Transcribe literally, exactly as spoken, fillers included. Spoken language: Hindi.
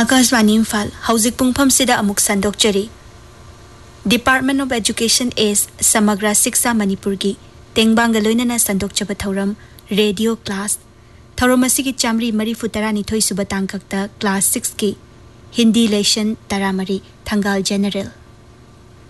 आकाशवाणी इम्फाल हौजिक पुंगफम सिदा अमुक संदोकचरी डिपार्टमेंट ऑफ एजुकेशन एस समग्र शिक्षा मणिपुर की तेंगबांग लोइनना संदोकचब थौरम रेडियो क्लास थौरम असिगी चामरी मरीफु तरानिथोई सुब तांकक्ता क्लास सिक्स की हिंदी लेसन तरामरी थंगाल जनरल